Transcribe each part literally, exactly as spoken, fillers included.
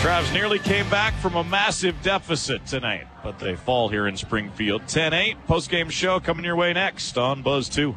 Travs nearly came back from a massive deficit tonight, but they fall here in Springfield. ten eight, post-game show coming your way next on Buzz two.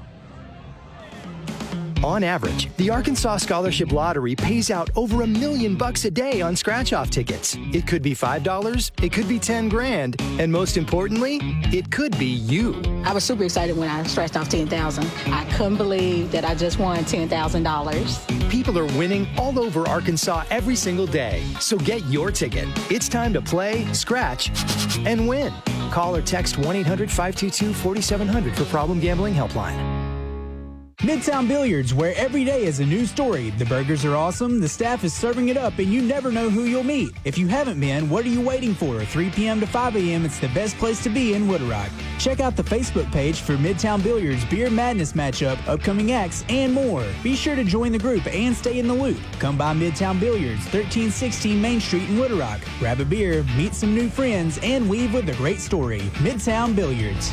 On average, the Arkansas Scholarship Lottery pays out over a million bucks a day on scratch-off tickets. It could be five dollars, it could be ten grand, and most importantly, it could be you. I was super excited when I scratched off ten thousand dollars. I couldn't believe that I just won ten thousand dollars. People are winning all over Arkansas every single day, so get your ticket. It's time to play, scratch, and win. Call or text one eight hundred five two two four seven zero zero for Problem Gambling Helpline. Midtown Billiards, where every day is a new story. The burgers are awesome, the staff is serving it up, and you never know who you'll meet. If you haven't been, what are you waiting for? three p.m. to five a.m., it's the best place to be in Wooded Rock. Check out the Facebook page for Midtown Billiards Beer Madness matchup, upcoming acts, and more. Be sure to join the group and stay in the loop. Come by Midtown Billiards, thirteen sixteen Main Street in Wooded Rock. Grab a beer, meet some new friends, and leave with a great story. Midtown Billiards.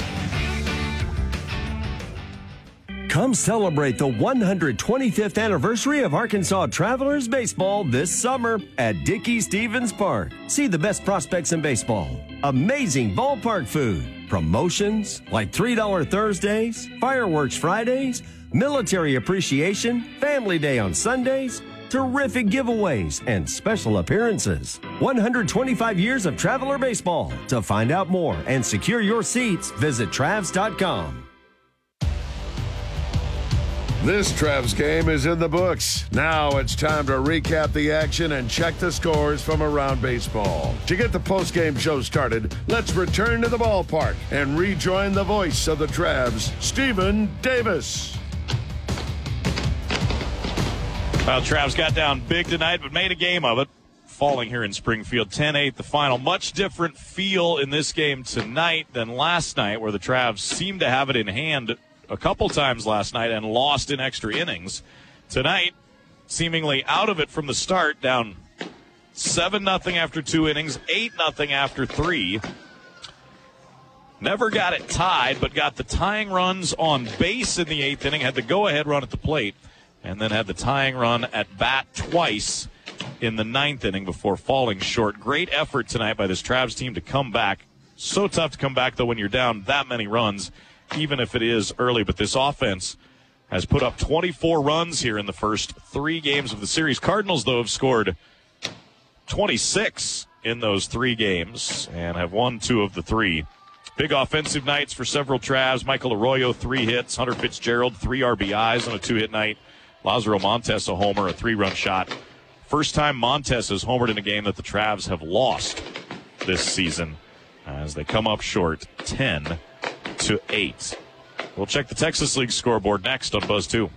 Come celebrate the one hundred twenty-fifth anniversary of Arkansas Travelers Baseball this summer at Dickey Stevens Park. See the best prospects in baseball, amazing ballpark food, promotions like three dollar Thursdays, fireworks Fridays, military appreciation, family day on Sundays, terrific giveaways, and special appearances. one hundred twenty-five years of Traveler Baseball. To find out more and secure your seats, visit Travs dot com. This Travs game is in the books. Now it's time to recap the action and check the scores from around baseball. To get the post-game show started, let's return to the ballpark and rejoin the voice of the Travs, Stephen Davis. Well, Travs got down big tonight, but made a game of it. Falling here in Springfield, ten eight the final. Much different feel in this game tonight than last night, where the Travs seemed to have it in hand a couple times last night and lost in extra innings. Tonight, seemingly out of it from the start, down seven nothing after two innings, eight nothing after three. Never got it tied, but got the tying runs on base in the eighth inning, had the go-ahead run at the plate, and then had the tying run at bat twice in the ninth inning before falling short. Great effort tonight by this Travs team to come back. So tough to come back, though, when you're down that many runs, even if it is early. But this offense has put up twenty-four runs here in the first three games of the series. Cardinals, though, have scored twenty-six in those three games and have won two of the three. Big offensive nights for several Travs. Michael Arroyo, three hits. Hunter Fitzgerald, three R B Is on a two-hit night. Lázaro Montes, a homer, a three-run shot. First time Montes has homered in a game that the Travs have lost this season as they come up short ten to eight. We'll check the Texas League scoreboard next on Buzz two.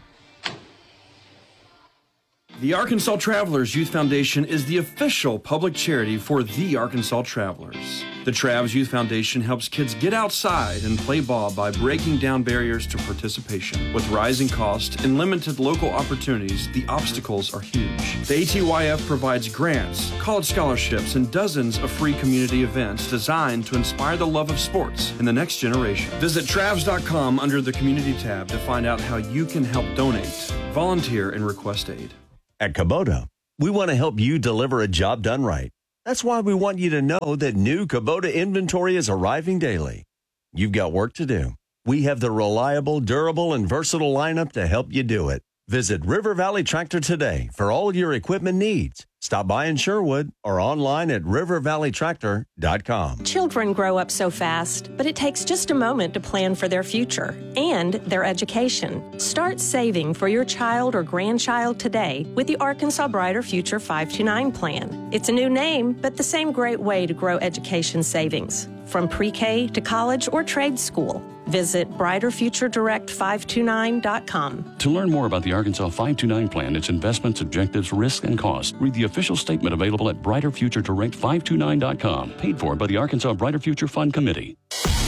The Arkansas Travelers Youth Foundation is the official public charity for the Arkansas Travelers. The Travs Youth Foundation helps kids get outside and play ball by breaking down barriers to participation. With rising costs and limited local opportunities, the obstacles are huge. The A T Y F provides grants, college scholarships, and dozens of free community events designed to inspire the love of sports in the next generation. Visit Travs dot com under the Community tab to find out how you can help donate, volunteer, and request aid. At Kubota, we want to help you deliver a job done right. That's why we want you to know that new Kubota inventory is arriving daily. You've got work to do. We have the reliable, durable, and versatile lineup to help you do it. Visit River Valley Tractor today for all your equipment needs. Stop by in Sherwood or online at river valley tractor dot com. Children grow up so fast, but it takes just a moment to plan for their future and their education. Start saving for your child or grandchild today with the Arkansas Brighter Future five two nine plan. It's a new name, but the same great way to grow education savings. From pre-K to college or trade school. Visit brighter future direct five two nine dot com. To learn more about the Arkansas five two nine plan, its investments, objectives, risks, and costs, read the official statement available at brighter future direct five two nine dot com. Paid for by the Arkansas Brighter Future Fund Committee.